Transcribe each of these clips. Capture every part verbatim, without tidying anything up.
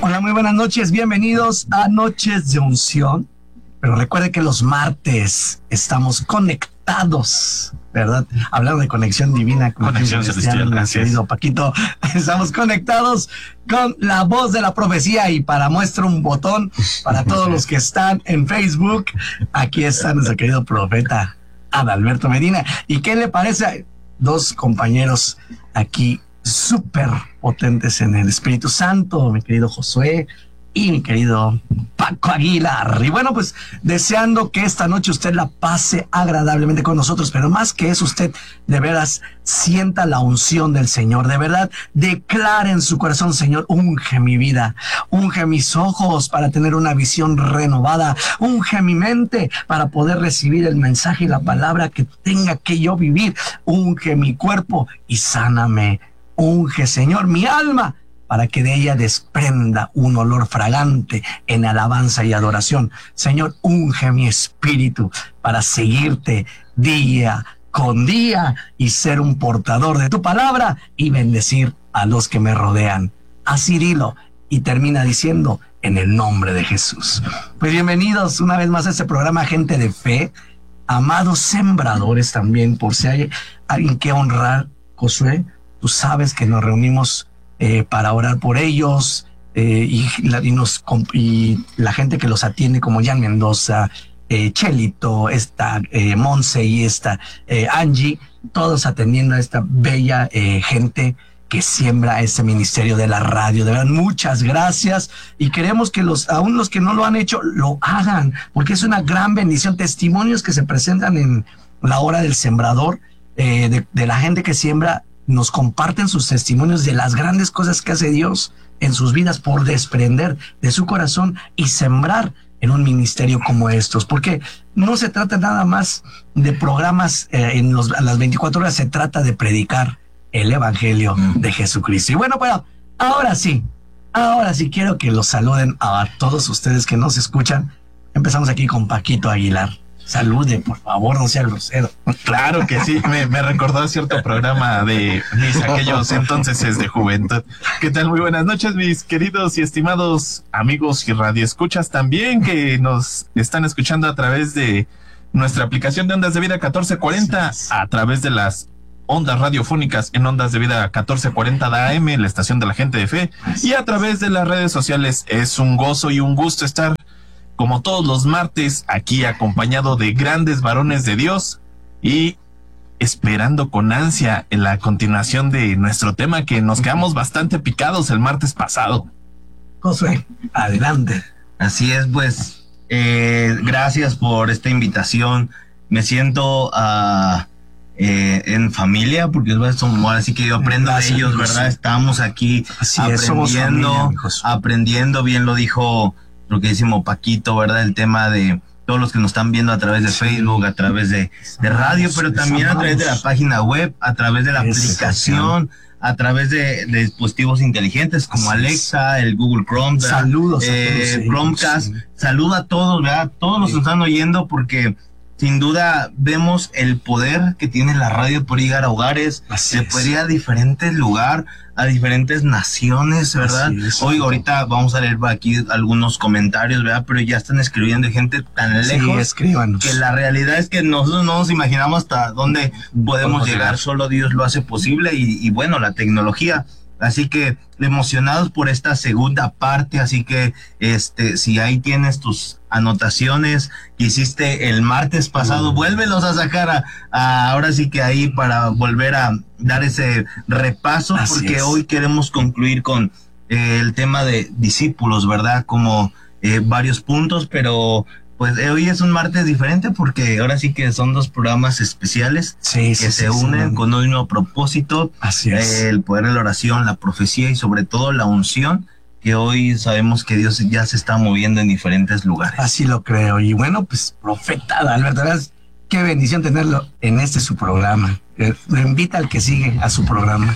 Hola, muy buenas noches, bienvenidos a Noches de Unción. Pero recuerde que los martes estamos conectados, ¿verdad? Hablando de conexión divina, conexión celestial, mi querido Paquito, estamos conectados con la voz de la profecía. Y para muestra un botón, para todos los que están en Facebook, aquí está nuestro querido profeta Adalberto Medina. ¿Y qué le parece? Dos compañeros aquí súper potentes en el Espíritu Santo, mi querido Josué y mi querido Paco Aguilar. Y bueno, pues deseando que esta noche usted la pase agradablemente con nosotros, pero más que eso, usted de veras sienta la unción del Señor. De verdad, declare en su corazón: Señor, unge mi vida, unge mis ojos para tener una visión renovada, unge mi mente para poder recibir el mensaje y la palabra que tenga que yo vivir, unge mi cuerpo y sáname. Unge, Señor, mi alma, para que de ella desprenda un olor fragante en alabanza y adoración. Señor, unge mi espíritu para seguirte día con día y ser un portador de tu palabra y bendecir a los que me rodean. Así dilo. Y termina diciendo: en el nombre de Jesús. Pues bienvenidos una vez más a este programa, gente de fe, amados sembradores también, por si hay alguien que honrar. Josué, tú sabes que nos reunimos eh, para orar por ellos, eh, y, la, y, nos, y la gente que los atiende, como Jan Mendoza, eh, Chelito, esta eh, Monse y esta eh, Angie, todos atendiendo a esta bella eh, gente que siembra ese ministerio de la radio. De verdad, muchas gracias, y queremos que los, aún los que no lo han hecho, lo hagan, porque es una gran bendición. Testimonios que se presentan en la hora del sembrador, eh, de, de la gente que siembra, nos comparten sus testimonios de las grandes cosas que hace Dios en sus vidas por desprender de su corazón y sembrar en un ministerio como estos, porque no se trata nada más de programas eh, en los, a las veinticuatro horas, se trata de predicar el evangelio de Jesucristo. Y bueno, bueno, ahora sí, ahora sí quiero que los saluden a todos ustedes que nos escuchan. Empezamos aquí con Paquito Aguilar. Salude, por favor, no sea grosero. Claro que sí, me, me recordó cierto programa de mis aquellos entonces de juventud. ¿Qué tal? Muy buenas noches, mis queridos y estimados amigos y radioescuchas también que nos están escuchando a través de nuestra aplicación de Ondas de Vida catorce cuarenta, a través de las ondas radiofónicas en Ondas de Vida catorce cuarenta de A M, la estación de la gente de fe, y a través de las redes sociales. Es un gozo y un gusto estar como todos los martes aquí acompañado de grandes varones de Dios y esperando con ansia en la continuación de nuestro tema, que nos quedamos bastante picados el martes pasado. Josué, adelante. Así es, pues, eh, gracias por esta invitación. Me siento uh, eh, en familia, porque es ahora sí que yo aprendo de ellos, ¿verdad? Estamos aquí así aprendiendo, es, familia, aprendiendo, bien lo dijo lo que decimos Paquito, ¿verdad? El tema de todos los que nos están viendo a través de Facebook, a través de, de radio, pero también a través de la página web, a través de la aplicación, a través de, de dispositivos inteligentes como Alexa, el Google Chrome, ¿verdad? Saludos eh, a todos, Chromecast, sí. Saluda a todos, ¿verdad? Todos los que están oyendo, porque sin duda vemos el poder que tiene la radio por llegar a hogares, se puede ir a diferentes lugares, a diferentes naciones, ¿verdad? Es, Hoy, ahorita vamos a leer aquí algunos comentarios, ¿verdad? Pero ya están escribiendo gente tan lejos, sí, escríbanos, que la realidad es que nosotros no nos imaginamos hasta dónde podemos llegar. llegar, solo Dios lo hace posible y, y bueno, la tecnología. Así que emocionados por esta segunda parte, así que este, si ahí tienes tus anotaciones que hiciste el martes pasado, uh. vuélvelos a sacar a, a, ahora sí que ahí para volver a dar ese repaso, así porque es. Hoy queremos concluir con eh, el tema de discípulos, ¿verdad? Como eh, varios puntos, pero pues eh, hoy es un martes diferente porque ahora sí que son dos programas especiales sí, que sí, se sí, unen sí, con un mismo propósito. Así es. Eh, el poder de la oración, la profecía y sobre todo la unción, que hoy sabemos que Dios ya se está moviendo en diferentes lugares. Así lo creo. Y bueno, pues profeta Alberto, qué bendición tenerlo en este su programa. Me invita al que sigue a su programa.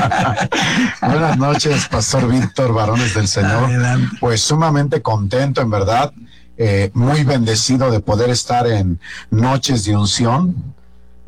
Buenas noches, Pastor Víctor, varones del Señor. Adelante. Pues sumamente contento, en verdad. Eh, muy bendecido de poder estar en Noches de Unción.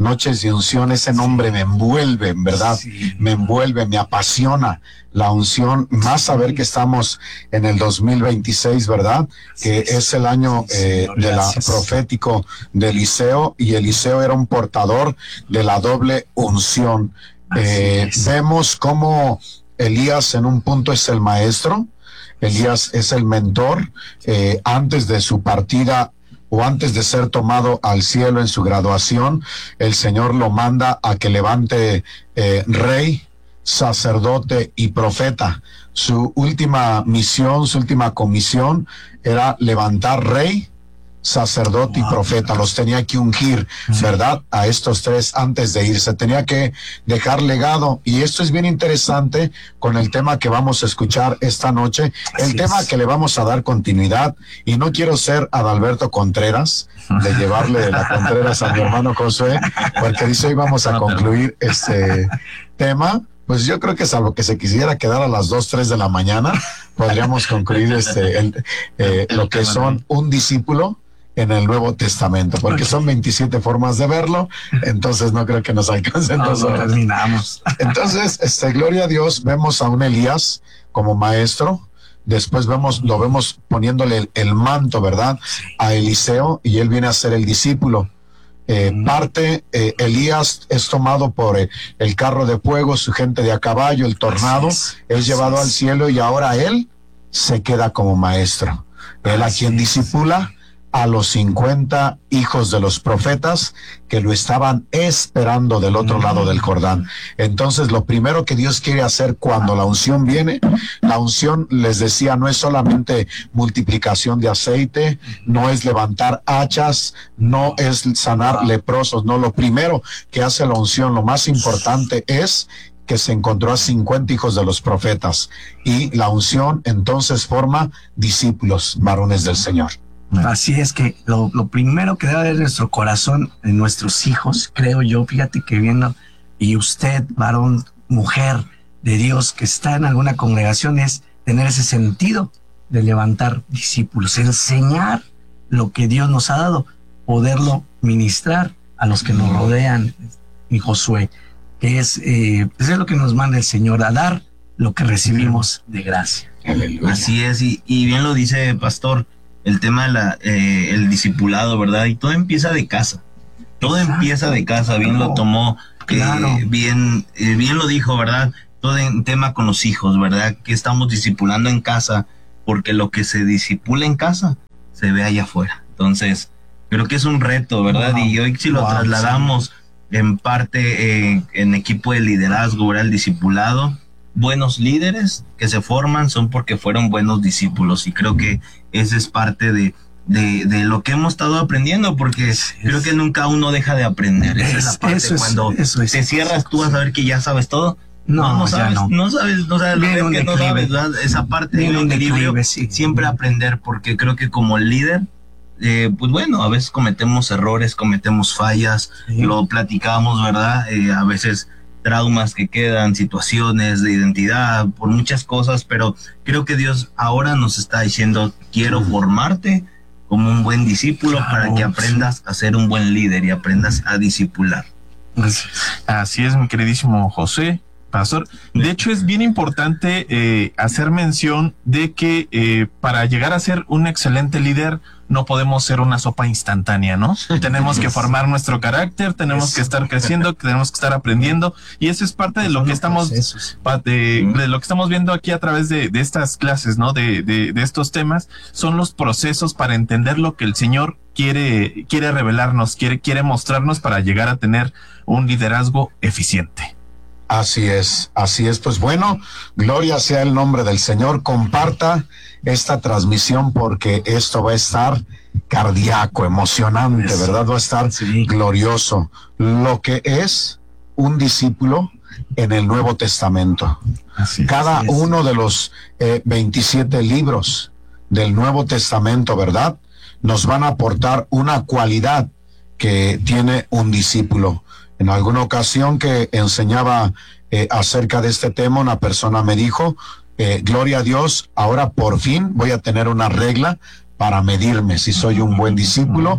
Noches de unción, ese nombre me envuelve, en verdad, Sí. me envuelve, me apasiona la unción, más saber que estamos en el dos mil veintiséis, ¿verdad? Que Sí, es el año sí, eh, Señor, de la gracias. profético de Eliseo, y Eliseo era un portador de la doble unción. Así Eh, es. vemos cómo Elías en un punto es el maestro, Elías es el mentor, eh, antes de su partida o antes de ser tomado al cielo en su graduación, el Señor lo manda a que levante eh, rey, sacerdote y profeta. Su última misión, su última comisión era levantar rey, sacerdote y Wow. profeta. Los tenía que ungir, ¿verdad? A estos tres antes de irse. Tenía que dejar legado. Y esto es bien interesante con el tema que vamos a escuchar esta noche. El Así tema es. que le vamos a dar continuidad. Y no quiero ser Adalberto Contreras, de llevarle la Contreras a mi hermano Josué, porque dice hoy vamos a concluir este tema. Pues yo creo que salvo que se quisiera quedar a las dos, tres de la mañana, podríamos concluir este el, eh, lo que son un discípulo en el Nuevo Testamento, porque son veintisiete formas de verlo, entonces no creo que nos alcancen No, dos no horas. terminamos. Entonces, este, gloria a Dios, vemos a un Elías como maestro, después vemos, lo vemos poniéndole el, el manto, ¿verdad? A Eliseo, y él viene a ser el discípulo. Eh, parte, eh, Elías es tomado por eh, el carro de fuego, su gente de a caballo, el tornado, Así es, es, llevado así al es. cielo, y ahora él se queda como maestro. Él a Así quien es. disipula a los cincuenta hijos de los profetas que lo estaban esperando del otro Mm. lado del Jordán. Entonces, lo primero que Dios quiere hacer cuando la unción viene, la unción, les decía, no es solamente multiplicación de aceite, no es levantar hachas, no es sanar leprosos, no, lo primero que hace la unción, lo más importante es que se encontró a cincuenta hijos de los profetas, y la unción entonces forma discípulos, varones del Señor. Así es que lo, lo primero que debe haber en nuestro corazón, en nuestros hijos, creo yo, fíjate que viendo, y usted, varón, mujer de Dios que está en alguna congregación, es tener ese sentido de levantar discípulos, enseñar lo que Dios nos ha dado, poderlo ministrar a los que nos rodean, mi Josué, que es, eh, pues es lo que nos manda el Señor, a dar lo que recibimos de gracia. Aleluya. Así es, y, y bien lo dice Pastor, el tema de la, eh, el discipulado, ¿verdad? Y todo empieza de casa. Todo Exacto. empieza de casa, bien lo tomó, eh, Claro. bien, eh, bien lo dijo, ¿verdad? Todo en tema con los hijos, ¿verdad? Que estamos discipulando en casa, porque lo que se disipula en casa se ve allá afuera. Entonces, creo que es un reto, ¿verdad? Wow. Y hoy si lo Wow, trasladamos en parte eh, en equipo de liderazgo, ¿verdad? El discipulado, buenos líderes que se forman son porque fueron buenos discípulos, y creo que esa es parte de, de, de lo que hemos estado aprendiendo, porque Así es. creo que nunca uno deja de aprender. Esa es la Es- parte eso es- cuando eso es. te cierras tú a saber que ya sabes todo. No, no ya sabes, no. no sabes, no sabes, lo Viene ves un que no declive. sabes, ¿verdad? Esa parte Viene de un equilibrio, declive, sí. siempre aprender, porque creo que como líder, eh, pues bueno, a veces cometemos errores, cometemos fallas, Sí. lo platicamos, ¿verdad? Eh, a veces traumas que quedan, situaciones de identidad, por muchas cosas, pero creo que Dios ahora nos está diciendo, quiero formarte como un buen discípulo, Claro, para que aprendas a ser un buen líder y aprendas a discipular. Así Así es, mi queridísimo José, pastor. De hecho, es bien importante eh, hacer mención de que eh, para llegar a ser un excelente líder no podemos ser una sopa instantánea, ¿no? Tenemos que formar nuestro carácter, tenemos Eso. que estar creciendo, tenemos que estar aprendiendo, y eso es parte de lo Son que los estamos procesos. pa- de, de lo que estamos viendo aquí a través de, de estas clases, ¿no? De, de, de estos temas, son los procesos para entender lo que el Señor quiere, quiere revelarnos, quiere, quiere mostrarnos para llegar a tener un liderazgo eficiente. Así es, así es. Pues bueno, gloria sea el nombre del Señor. Comparta esta transmisión, porque esto va a estar cardíaco, emocionante, Eso. ¿verdad? Va a estar Sí. glorioso. Lo que es un discípulo en el Nuevo Testamento. Así Cada Así es. uno de los eh, veintisiete libros del Nuevo Testamento, ¿verdad?, nos van a aportar una cualidad que tiene un discípulo. En alguna ocasión que enseñaba eh, acerca de este tema, una persona me dijo, eh, gloria a Dios, ahora por fin voy a tener una regla para medirme si soy un buen discípulo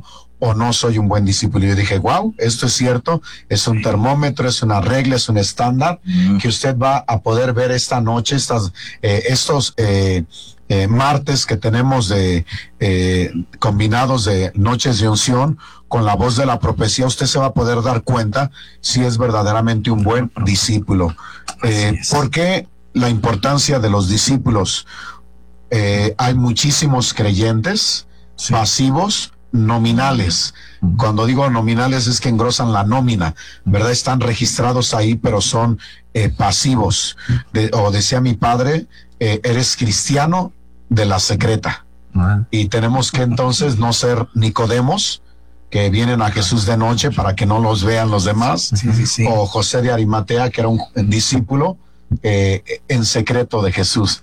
o no soy un buen discípulo. Y yo dije, wow, esto es cierto, es un termómetro, es una regla, es un estándar mm. que usted va a poder ver esta noche, estas, eh, estos eh, eh, martes que tenemos de eh, combinados de noches de unción con la voz de la profecía. Usted se va a poder dar cuenta si es verdaderamente un buen discípulo. Eh, ¿Por qué la importancia de los discípulos? Eh, hay muchísimos creyentes sí. pasivos, nominales. Uh-huh. Cuando digo nominales es que engrosan la nómina, ¿verdad? Están registrados ahí, pero son eh, pasivos. De, o decía mi padre, eh, eres cristiano de la secreta. Uh-huh. Y tenemos que entonces no ser Nicodemos, que vienen a Jesús de noche para que no los vean los demás. Sí, sí, sí. O José de Arimatea, que era un discípulo Eh, en secreto de Jesús.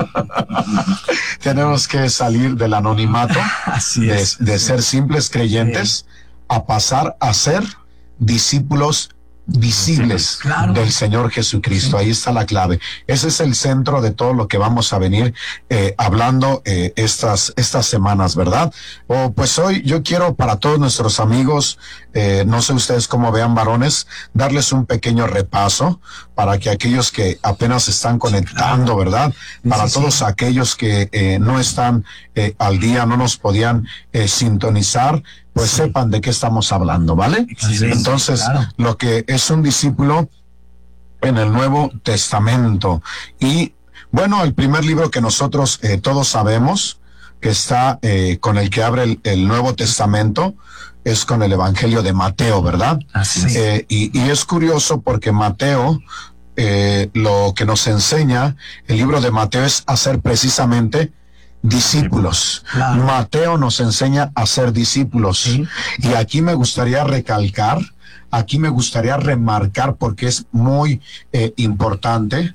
Tenemos que salir del anonimato, así de, es, de ser simples creyentes, sí. a pasar a ser discípulos visibles claro. del Señor Jesucristo. Sí. Ahí está la clave. Ese es el centro de todo lo que vamos a venir eh, hablando eh, estas, estas semanas, ¿verdad? Oh, pues hoy yo quiero para todos nuestros amigos, eh, no sé ustedes cómo vean, varones, darles un pequeño repaso para que aquellos que apenas están conectando, ¿verdad? Para sí, todos sí. aquellos que eh, no están eh, al día, no nos podían eh, sintonizar, pues sí. sepan de qué estamos hablando, ¿vale? Excelente, entonces, claro. lo que es un discípulo en el Nuevo Testamento. Y bueno, el primer libro que nosotros eh, todos sabemos que está eh, con el que abre el, el Nuevo Testamento es con el Evangelio de Mateo, ¿verdad? Así es. Eh, y, y es curioso porque Mateo, eh, lo que nos enseña el libro de Mateo es hacer precisamente discípulos. Claro. Mateo nos enseña a ser discípulos. ¿Sí? Y aquí me gustaría recalcar, aquí me gustaría remarcar, porque es muy eh, importante,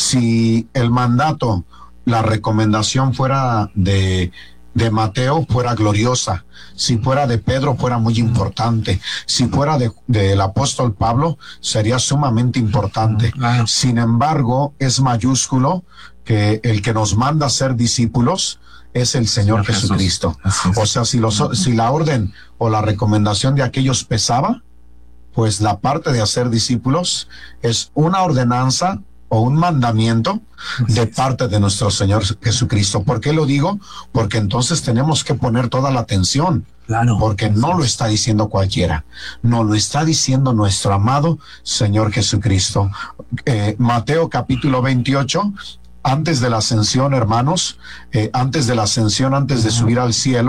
si el mandato, la recomendación fuera de, de Mateo, fuera gloriosa. Si fuera de Pedro, fuera muy importante. Si fuera de del apóstol Pablo, sería sumamente importante. Claro. Sin embargo, es mayúsculo que el que nos manda a ser discípulos es el Señor, Señor Jesucristo. Jesús. O sea, si, los, si la orden o la recomendación de aquellos pesaba, pues la parte de hacer discípulos es una ordenanza o un mandamiento de parte de nuestro Señor Jesucristo. ¿Por qué lo digo? Porque entonces tenemos que poner toda la atención. Claro. Porque no lo está diciendo cualquiera. No lo está diciendo nuestro amado Señor Jesucristo. Eh, Mateo capítulo veintiocho, antes de la ascensión, hermanos, eh, antes de la ascensión, antes de subir al cielo,